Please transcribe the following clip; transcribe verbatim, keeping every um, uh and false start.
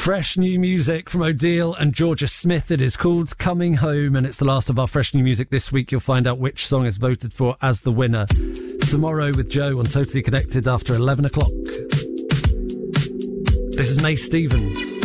Fresh new music from Odile and Georgia Smith. It is called Coming Home, and it's the last of our fresh new music this week. You'll find out which song is voted for as the winner tomorrow with Joe on Totally Connected after eleven o'clock. This is May Stevens.